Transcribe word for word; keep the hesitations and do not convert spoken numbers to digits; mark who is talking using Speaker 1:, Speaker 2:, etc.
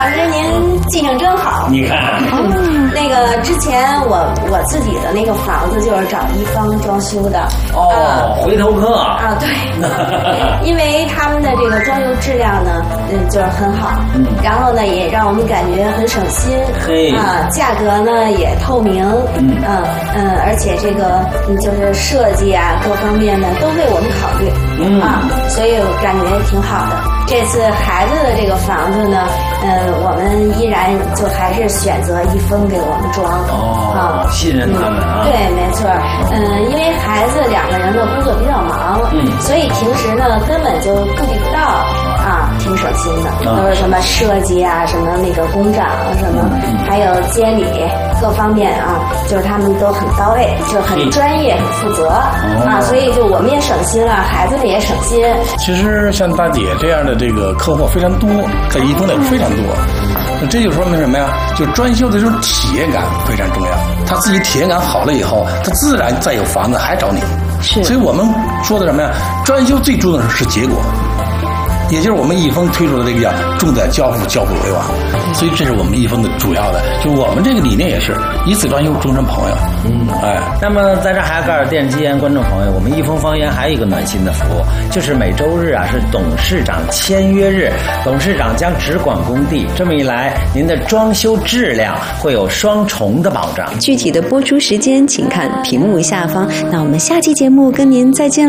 Speaker 1: 老师您记性真好。
Speaker 2: 你看，
Speaker 1: 嗯，那个之前我我自己的那个房子就是找一方装修的。
Speaker 2: 哦，呃、回头客
Speaker 1: 啊，对，因为他们的这个装修质量呢，嗯，就是很好，嗯，然后呢也让我们感觉很省心，
Speaker 2: 嘿，
Speaker 1: 啊，价格呢也透明，嗯嗯嗯，而且这个嗯就是设计啊各方面呢都为我们考虑，嗯啊，所以我感觉挺好的。这次孩子的这个房子呢，嗯，我们依然就还是选择一峰给我们装。
Speaker 2: 哦，啊，信任他们啊。
Speaker 1: 对，没错。嗯，因为孩子两个人的工作比较忙，嗯，所以平时呢根本就顾及不到啊，挺省心的，都是什么设计啊，什么那个工长什么，还有监理各方面啊，就是他们都很到位，就很专业、很负责啊，所以就我们也省心了，孩子们也省心。
Speaker 3: 其实像大姐这样的这个客户非常多，在一峰的非常多，那这就说明什么呀？就装修的这种体验感非常重要。他自己体验感好了以后，他自然再有房子还找你。
Speaker 4: 是，
Speaker 3: 所以我们说的什么呀？装修最重要的是结果。也就是我们一峰推出的这个叫重在交付，交付为王，所以这是我们一峰的主要的，就我们这个理念也是一次装修终身朋友。
Speaker 2: 嗯，哎，那么在这还告诉电视机前观众朋友，我们一峰方圆还有一个暖心的服务，就是每周日啊是董事长签约日，董事长将只管工地，这么一来，您的装修质量会有双重的保障。
Speaker 4: 具体的播出时间，请看屏幕下方。那我们下期节目跟您再见了。